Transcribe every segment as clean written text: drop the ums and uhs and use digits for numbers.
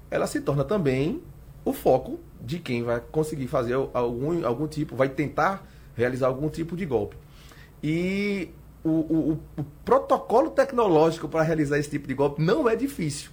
ela se torna também o foco de quem vai conseguir fazer algum tipo, vai tentar realizar algum tipo de golpe. E o protocolo tecnológico para realizar esse tipo de golpe não é difícil.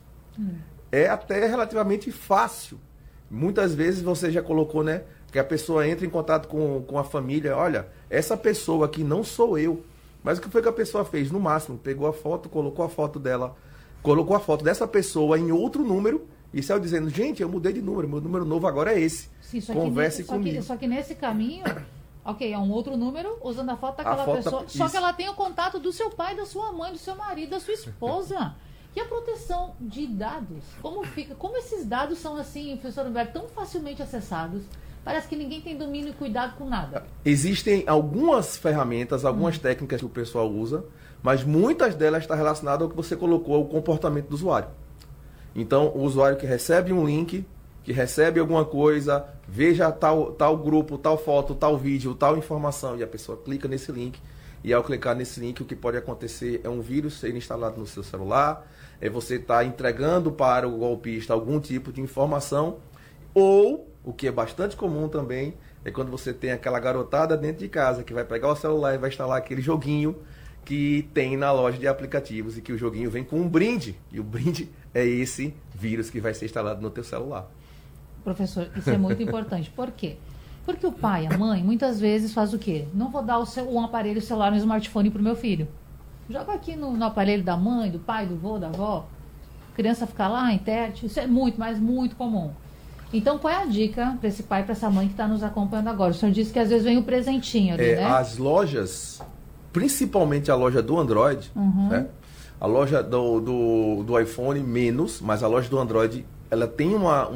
É até relativamente fácil. Muitas vezes você já colocou, né, que a pessoa entra em contato com a família, olha, essa pessoa aqui não sou eu. Mas o que foi que a pessoa fez? No máximo, pegou a foto, colocou a foto dela, colocou a foto dessa pessoa em outro número e saiu dizendo, gente, eu mudei de número, meu número novo agora é esse. Sim, Converse comigo. Só que nesse caminho, ok, é um outro número usando a foto daquela pessoa. Isso. Só que ela tem o contato do seu pai, da sua mãe, do seu marido, da sua esposa. E a proteção de dados? Como fica? Como esses dados são assim, professor Humberto, tão facilmente acessados? Parece que ninguém tem domínio e cuidado com nada. Existem algumas ferramentas, algumas técnicas que o pessoal usa, mas muitas delas estão relacionadas ao que você colocou, ao comportamento do usuário. Então, o usuário que recebe um link, que recebe alguma coisa, veja tal grupo, tal foto, tal vídeo, tal informação, e a pessoa clica nesse link, e ao clicar nesse link, o que pode acontecer é um vírus ser instalado no seu celular, é você estar entregando para o golpista algum tipo de informação, ou, o que é bastante comum também, é quando você tem aquela garotada dentro de casa que vai pegar o celular e vai instalar aquele joguinho que tem na loja de aplicativos e que o joguinho vem com um brinde. E o brinde é esse vírus que vai ser instalado no teu celular. Professor, isso é muito importante. Por quê? Porque o pai, a mãe, muitas vezes faz o quê? Não vou dar um aparelho celular, um smartphone para o meu filho. Joga aqui no aparelho da mãe, do pai, do vô, da avó. A criança fica lá, interte. Isso é muito, mas muito comum. Então, qual é a dica para esse pai, para essa mãe que está nos acompanhando agora? O senhor disse que às vezes vem o presentinho ali, né? As lojas, principalmente a loja do Android, né? A loja do iPhone menos, mas a loja do Android, ela tem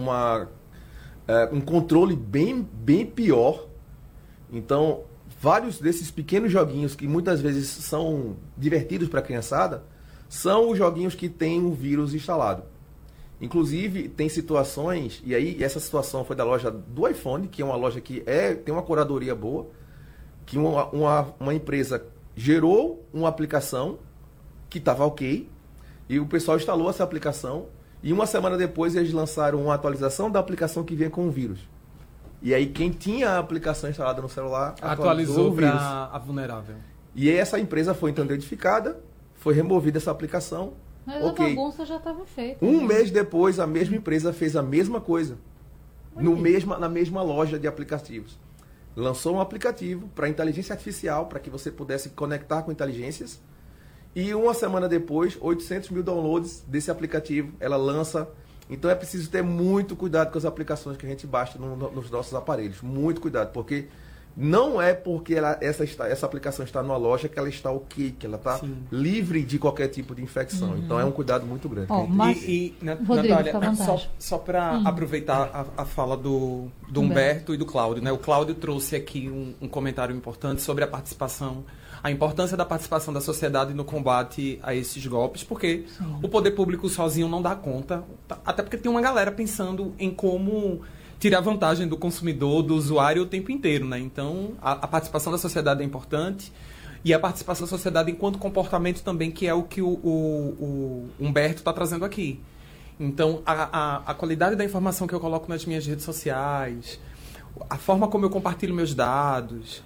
um controle bem pior. Então, vários desses pequenos joguinhos que muitas vezes são divertidos para a criançada, são os joguinhos que têm um vírus instalado. Inclusive, tem situações, e aí essa situação foi da loja do iPhone, que é uma loja que tem uma curadoria boa, que uma empresa gerou uma aplicação que estava ok, e o pessoal instalou essa aplicação, e uma semana depois eles lançaram uma atualização da aplicação que vinha com o vírus. E aí quem tinha a aplicação instalada no celular atualizou para a vulnerável. E aí essa empresa foi então identificada, foi removida essa aplicação. Mas a bagunça já estava feita. Um mês depois, a mesma empresa fez a mesma coisa. Na mesma loja de aplicativos. Lançou um aplicativo para inteligência artificial, para que você pudesse conectar com inteligências. E uma semana depois, 800 mil downloads desse aplicativo. Ela lança. Então é preciso ter muito cuidado com as aplicações que a gente baixa nos nossos aparelhos. Muito cuidado, porque não é porque essa aplicação está numa loja que ela está ok, que ela está livre de qualquer tipo de infecção. Então é um cuidado muito grande. Rodrigo, Natália, só para aproveitar a fala do Humberto e do Cláudio, né? O Cláudio trouxe aqui um comentário importante sobre a importância da participação da sociedade no combate a esses golpes, porque o poder público sozinho não dá conta, até porque tem uma galera pensando em como tirar vantagem do consumidor, do usuário o tempo inteiro, né? Então, a participação da sociedade é importante e a participação da sociedade enquanto comportamento também, que é o que o Humberto está trazendo aqui. Então, a qualidade da informação que eu coloco nas minhas redes sociais, a forma como eu compartilho meus dados,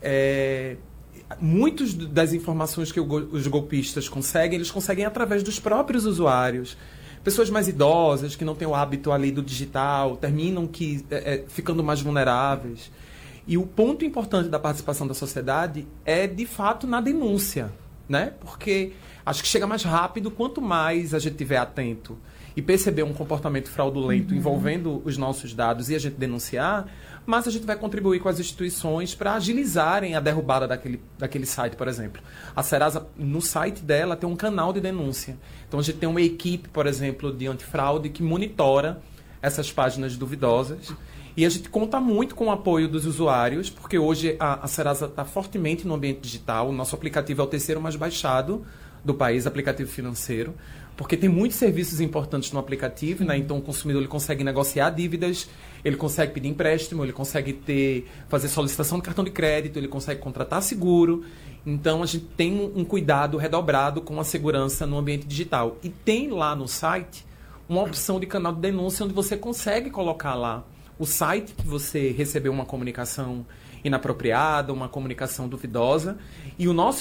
muitas das informações que os golpistas conseguem, eles conseguem através dos próprios usuários. Pessoas mais idosas, que não têm o hábito ali do digital, terminam ficando mais vulneráveis. E o ponto importante da participação da sociedade é, de fato, na denúncia, né? Porque acho que chega mais rápido quanto mais a gente estiver atento e perceber um comportamento fraudulento envolvendo os nossos dados e a gente denunciar, mas a gente vai contribuir com as instituições para agilizarem a derrubada daquele site, por exemplo. A Serasa, no site dela, tem um canal de denúncia. Então, a gente tem uma equipe, por exemplo, de antifraude que monitora essas páginas duvidosas. E a gente conta muito com o apoio dos usuários, porque hoje a Serasa está fortemente no ambiente digital. O nosso aplicativo é o terceiro mais baixado do país, aplicativo financeiro, porque tem muitos serviços importantes no aplicativo, né? Então o consumidor ele consegue negociar dívidas, ele consegue pedir empréstimo, ele consegue fazer solicitação de cartão de crédito, ele consegue contratar seguro. Então a gente tem um cuidado redobrado com a segurança no ambiente digital. E tem lá no site uma opção de canal de denúncia onde você consegue colocar lá o site que você recebeu uma comunicação inapropriada, uma comunicação duvidosa, e o nosso